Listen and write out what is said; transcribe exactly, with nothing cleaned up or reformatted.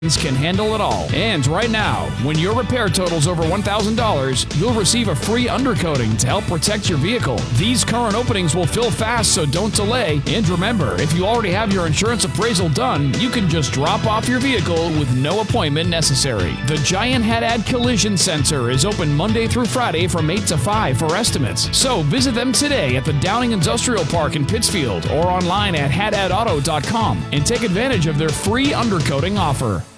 can handle it all. And right now, when your repair totals over one thousand dollars, you'll receive a free undercoating to help protect your vehicle. These current openings will fill fast, so don't delay. And remember, if you already have your insurance appraisal done, you can just drop off your vehicle with no appointment necessary. The Giant Haddad Collision Center is open Monday through Friday from eight to five for estimates. So visit them today at the Downing Industrial Park in Pittsfield or online at haddad auto dot com and take advantage of their free undercoating offer.